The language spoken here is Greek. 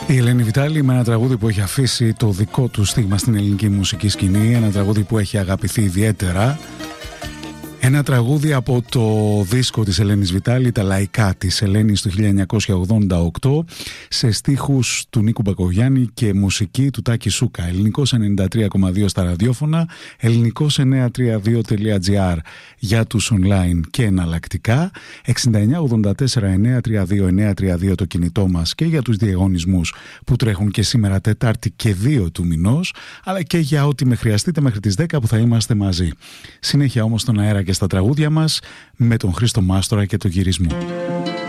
Η Ελένη Βιτάλη με ένα τραγούδι που έχει αφήσει το δικό του στίγμα στην ελληνική μουσική σκηνή, ένα τραγούδι που έχει αγαπηθεί ιδιαίτερα. Ένα τραγούδι από το δίσκο της Ελένης Βιτάλη, τα λαϊκά της Ελένης του 1988, σε στίχους του Νίκου Μπακογιάννη και μουσική του Τάκη Σούκα. Ελληνικός 93,2 στα ραδιόφωνα, ελληνικός 932.gr για τους online και εναλλακτικά, 6984-932-932 το κινητό μας και για τους διαγωνισμούς που τρέχουν και σήμερα Τετάρτη και 2 του μηνός, αλλά και για ό,τι με χρειαστείτε μέχρι τις 10 που θα είμαστε μαζί. Συνέχεια όμως στον αέρα και στα τραγούδια μας με τον Χρήστο Μάστορα και το γυρισμό.